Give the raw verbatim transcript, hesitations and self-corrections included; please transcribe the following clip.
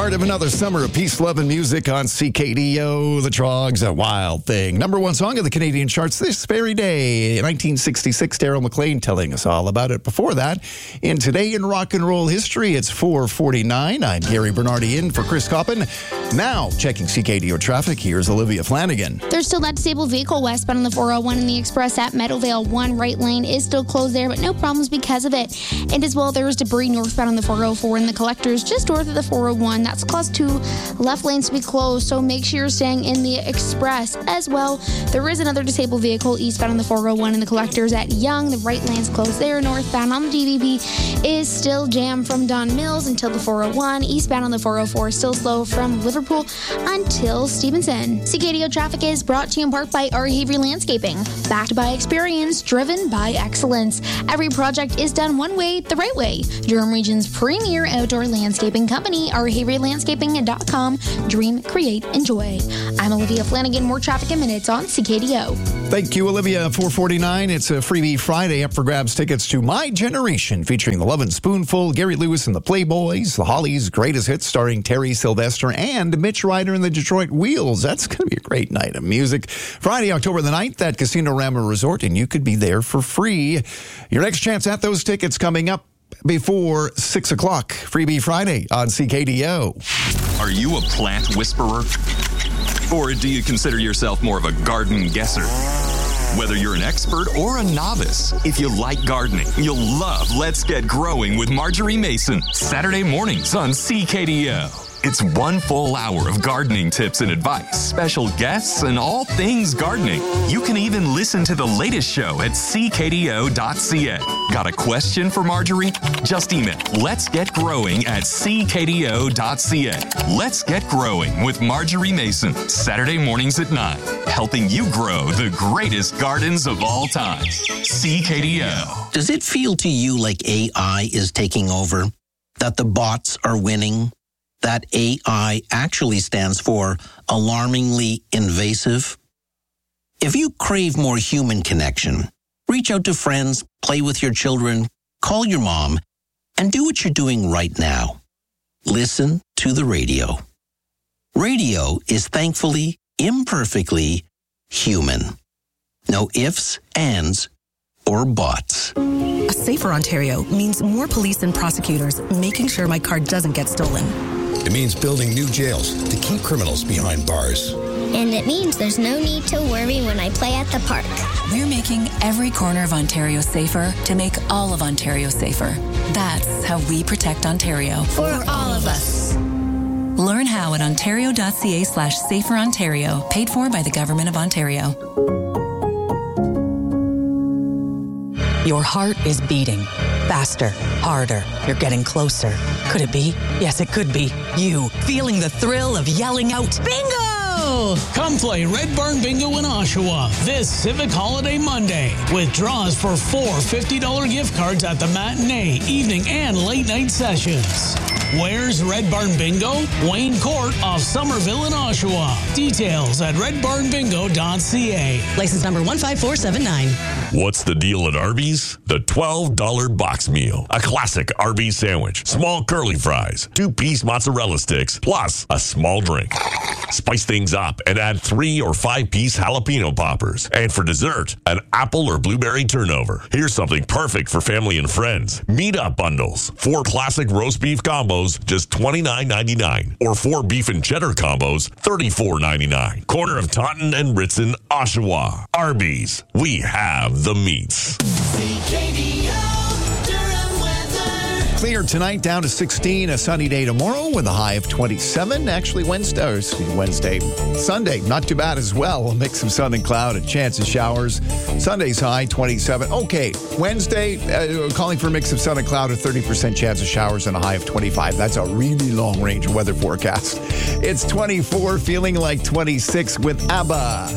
Start of another summer of peace, love, and music on C K D O. The Trog's a wild thing. Number one song of the Canadian charts this very day. In nineteen sixty-six, Daryl McLean telling us all about it. Before that, in Today in Rock and Roll History, it's four forty-nine. I'm Gary Bernardi in for Chris Coppin. Now, checking C K D O traffic, here's Olivia Flanagan. There's still that disabled vehicle westbound on the four oh one, and the express at Meadowvale one right lane is still closed there, but no problems because of it. And as well, there is debris northbound on the four oh four in the collectors just north of the four oh one. That's class two. Left lanes to be closed, so make sure you're staying in the express. As well, there is another disabled vehicle eastbound on the four oh one in the collectors at Young. The right lane's closed there. Northbound on the D V B is still jammed from Don Mills until the four oh one. Eastbound on the four oh four is still slow from Liverpool until Stevenson. C K D O traffic is brought to you in part by R. Havery Landscaping. Backed by experience, driven by excellence. Every project is done one way, the right way. Durham Region's premier outdoor landscaping company, R. Havery Landscaping dot com. Dream, create, enjoy. I'm Olivia Flanagan. More traffic in minutes on C K D O. Thank you, Olivia. four forty-nine. It's a Freebie Friday. Up for grabs tickets to My Generation, featuring the Lovin' Spoonful, Gary Lewis and the Playboys, the Hollies' Greatest Hits, starring Terry Sylvester and Mitch Ryder and the Detroit Wheels. That's going to be a great night of music. Friday, October the ninth at Casino Rama Resort, and you could be there for free. Your next chance at those tickets coming up before six o'clock. Freebie Friday on C K D O. Are you a plant whisperer? Or do you consider yourself more of a garden guesser? Whether you're an expert or a novice, if you like gardening, you'll love Let's Get Growing with Marjorie Mason, Saturday mornings on C K D O. It's one full hour of gardening tips and advice, special guests, and all things gardening. You can even listen to the latest show at c k d o dot c a. Got a question for Marjorie? Just email Let's Get Growing at c k d o dot c a. Let's Get Growing with Marjorie Mason, Saturday mornings at nine, helping you grow the greatest gardens of all time. C K D O. Does it feel to you like A I is taking over? That the bots are winning? That A I actually stands for alarmingly invasive? If you crave more human connection, reach out to friends, play with your children, call your mom, and do what you're doing right now. Listen to the radio. Radio is thankfully, imperfectly human. No ifs, ands, or buts. A safer Ontario means more police and prosecutors making sure my car doesn't get stolen. It means building new jails to keep criminals behind bars. And it means there's no need to worry when I play at the park. We're making every corner of Ontario safer to make all of Ontario safer. That's how we protect Ontario. For all of us. Learn how at ontario.ca slash safer Ontario. Paid for by the Government of Ontario. Your heart is beating. Faster, harder. You're getting closer. Could it be? Yes, it could be. You, feeling the thrill of yelling out, bingo! Come play Red Barn Bingo in Oshawa this Civic Holiday Monday with draws for four fifty dollars gift cards at the matinee, evening, and late night sessions. Where's Red Barn Bingo? Wayne Court off Somerville in Oshawa. Details at red barn bingo dot c a. License number one five four seven nine. What's the deal at Arby's? The twelve dollars box meal. A classic Arby's sandwich, small curly fries, two-piece mozzarella sticks, plus a small drink. Spice things up and add three or five-piece jalapeno poppers. And for dessert, an apple or blueberry turnover. Here's something perfect for family and friends. Meat-up bundles. Four classic roast beef combos, just twenty-nine ninety-nine. Or four beef and cheddar combos, thirty-four ninety-nine. Corner of Taunton and Ritson, Oshawa. Arby's. We have the meats. Clear tonight, down to sixteen. A sunny day tomorrow with a high of twenty-seven. Actually, Wednesday, or excuse me, Wednesday, Sunday, not too bad as well. A mix of sun and cloud and chance of showers. Sunday's high, twenty-seven. Okay, Wednesday, uh, calling for a mix of sun and cloud, a thirty percent chance of showers and a high of twenty-five. That's a really long range weather forecast. It's twenty-four, feeling like twenty-six with ABBA.